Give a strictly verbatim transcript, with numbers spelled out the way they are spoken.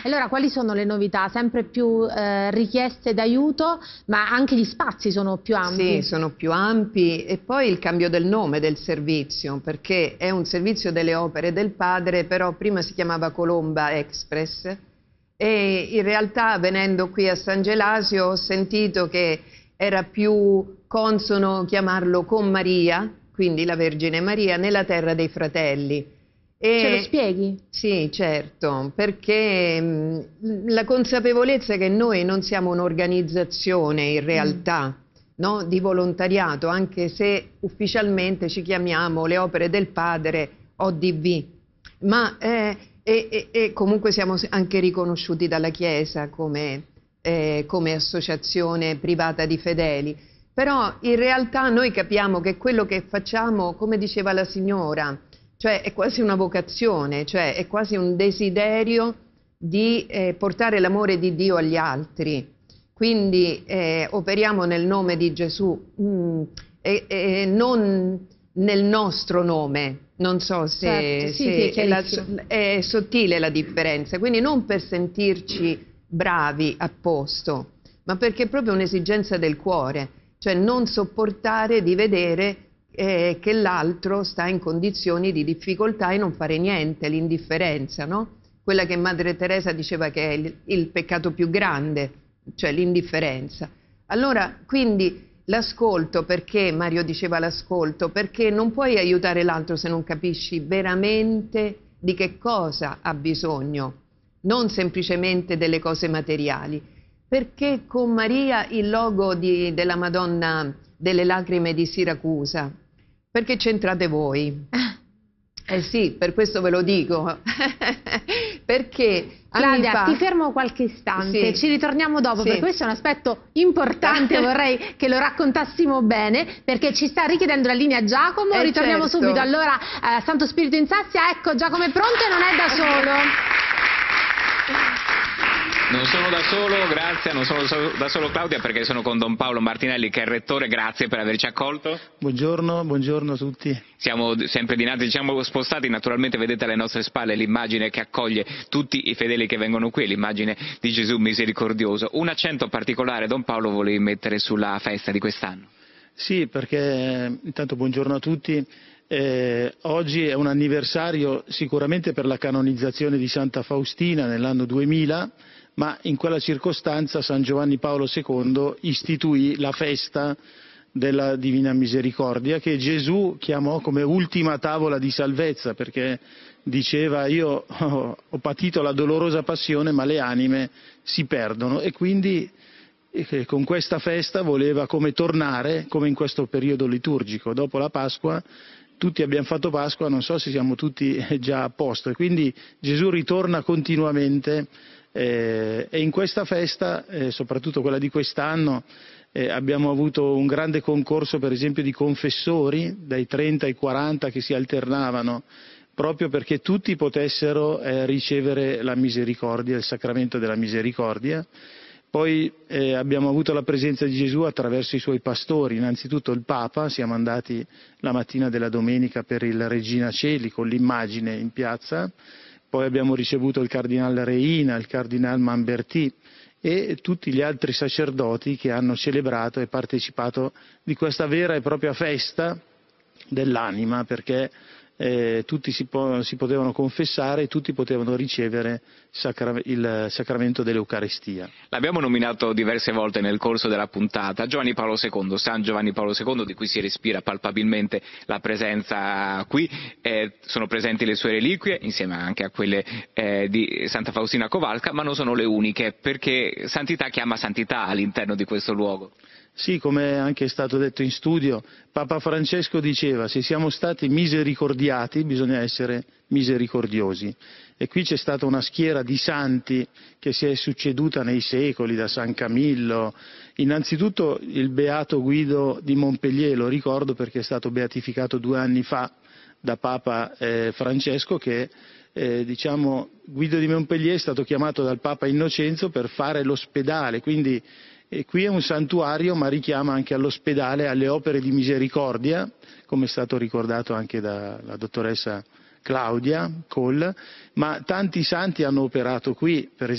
Allora, quali sono le novità? Sempre più eh, richieste d'aiuto, ma anche gli spazi sono più ampi? Sì, sono più ampi, e poi il cambio del nome del servizio, perché è un servizio delle opere del padre, però prima si chiamava Colomba Express, e in realtà venendo qui a San Gelasio ho sentito che era più consono chiamarlo Con Maria, quindi la Vergine Maria, nella terra dei fratelli. E, Ce lo spieghi? Sì, certo, perché mh, la consapevolezza che noi non siamo un'organizzazione in realtà, mm. no, di volontariato, anche se ufficialmente ci chiamiamo le opere del padre O D V, ma eh, e, e, e comunque siamo anche riconosciuti dalla Chiesa come, eh, come associazione privata di fedeli. Però in realtà noi capiamo che quello che facciamo, come diceva la signora, cioè è quasi una vocazione, cioè è quasi un desiderio di eh, portare l'amore di Dio agli altri. Quindi eh, operiamo nel nome di Gesù, mm, e, e non nel nostro nome. Non so se, certo, sì, se sì, è, la, è sottile la differenza. Quindi non per sentirci bravi a posto, ma perché è proprio un'esigenza del cuore, cioè non sopportare di vedere Eh, che l'altro sta in condizioni di difficoltà e non fare niente, l'indifferenza, no? Quella che Madre Teresa diceva che è il, il peccato più grande, cioè l'indifferenza. Allora, quindi l'ascolto, perché Mario diceva l'ascolto? Perché non puoi aiutare l'altro se non capisci veramente di che cosa ha bisogno, non semplicemente delle cose materiali. Perché con Maria il logo di, della Madonna delle Lacrime di Siracusa? Perché c'entrate voi? Eh sì, per questo ve lo dico. Perché Claudia, fa... ti fermo qualche istante, sì. ci ritorniamo dopo, sì. perché questo è un aspetto importante, vorrei che lo raccontassimo bene, perché ci sta richiedendo la linea Giacomo, eh ritorniamo certo. subito. Allora, eh, Santo Spirito in Sazia, ecco, Giacomo è pronto e non è da solo. Non sono da solo, grazie, non sono da solo Claudia, perché sono con Don Paolo Martinelli, che è il rettore. Grazie per averci accolto. Buongiorno, buongiorno a tutti. Siamo sempre dinanzi, ci siamo spostati, naturalmente vedete alle nostre spalle l'immagine che accoglie tutti i fedeli che vengono qui, l'immagine di Gesù misericordioso. Un accento particolare, Don Paolo, volevi mettere sulla festa di quest'anno? Sì, perché intanto buongiorno a tutti. Eh, oggi è un anniversario sicuramente per la canonizzazione di Santa Faustina nell'anno duemila, ma in quella circostanza San Giovanni Paolo secondo istituì la festa della Divina Misericordia, che Gesù chiamò come ultima tavola di salvezza, perché diceva: io ho, ho patito la dolorosa passione, ma le anime si perdono, e quindi eh, con questa festa voleva come tornare, come in questo periodo liturgico, dopo la Pasqua. Tutti abbiamo fatto Pasqua, non so se siamo tutti già a posto, e quindi Gesù ritorna continuamente. Eh, e in questa festa, eh, soprattutto quella di quest'anno, eh, abbiamo avuto un grande concorso, per esempio, di confessori, dai trenta ai quaranta, che si alternavano, proprio perché tutti potessero eh, ricevere la misericordia, il sacramento della misericordia. Poi eh, abbiamo avuto la presenza di Gesù attraverso i suoi pastori, innanzitutto il Papa. Siamo andati la mattina della domenica per il Regina Coeli con l'immagine in piazza. Poi abbiamo ricevuto il Cardinale Reina, il Cardinale Mambertì e tutti gli altri sacerdoti che hanno celebrato e partecipato di questa vera e propria festa dell'anima, perché eh, tutti si, po si potevano confessare e tutti potevano ricevere sacra il sacramento dell'Eucaristia. L'abbiamo nominato diverse volte nel corso della puntata, Giovanni Paolo secondo, San Giovanni Paolo secondo, di cui si respira palpabilmente la presenza qui. Eh, sono presenti le sue reliquie, insieme anche a quelle eh, di Santa Faustina Kowalska, ma non sono le uniche, perché santità chiama santità all'interno di questo luogo. Sì, come anche è stato detto in studio, Papa Francesco diceva: se siamo stati misericordiati bisogna essere misericordiosi, e qui c'è stata una schiera di santi che si è succeduta nei secoli, da San Camillo. Innanzitutto il beato Guido di Montpellier, lo ricordo perché è stato beatificato due anni fa da Papa eh, Francesco, che eh, diciamo Guido di Montpellier è stato chiamato dal Papa Innocenzo per fare l'ospedale, quindi e qui è un santuario, ma richiama anche all'ospedale, alle opere di misericordia, come è stato ricordato anche dalla dottoressa Claudia Coll, ma tanti santi hanno operato qui, per esempio